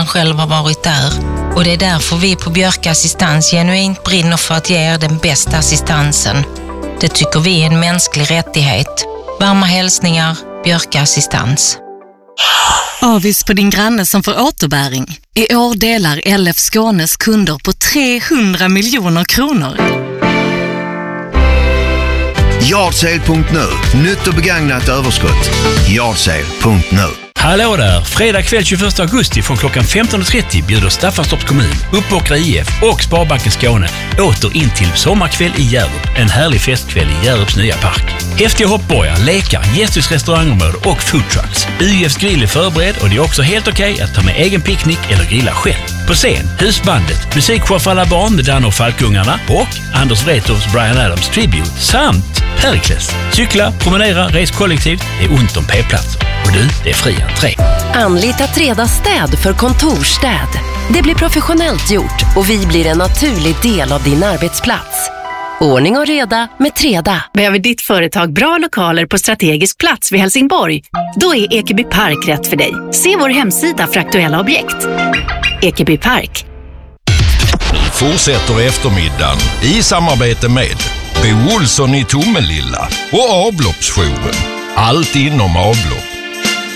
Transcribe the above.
själv har varit där. Och det är därför vi på Björk Assistans genuint brinner för att ge er den bästa assistansen. Det tycker vi är en mänsklig rättighet. Varma hälsningar, Björk Assistans. Avis på din granne som får återbäring. I år delar LF Skånes kunder på 300 miljoner kronor. Yardsale.nu. Nytt och begagnat överskott. Yardsale.nu. Hallå där! Fredag kväll 21 augusti från klockan 15.30 bjuder Staffanstorps kommun, Uppåkra IF och Sparbanken Skåne åter in till sommarkväll i Hjärup. En härlig festkväll i Hjärups nya park. Häftiga hoppborgar, lekar, gästhus restaurangområde och foodtrucks. UIFs grill är förberedd och det är också helt okej att ta med egen picknick eller grilla själv. På scen, husbandet, musikshow för alla barn med Danne och Falkungarna och Anders Wrethofs Bryan Adams Tribute samt Perikles. Cykla, promenera, res kollektivt, det är ont om p-platser. Och du, det är fri entré. Anlita Treda städ för kontorstäd. Det blir professionellt gjort och vi blir en naturlig del av din arbetsplats. Ordning och reda med Treda. Behöver ditt företag bra lokaler på strategisk plats vid Helsingborg? Då är Ekeby Park rätt för dig. Se vår hemsida för aktuella objekt. Ekeby Park. Fortsätter eftermiddagen i samarbete med Bo Olsson i Tomelilla och avloppsjouren. Allt inom avlopp.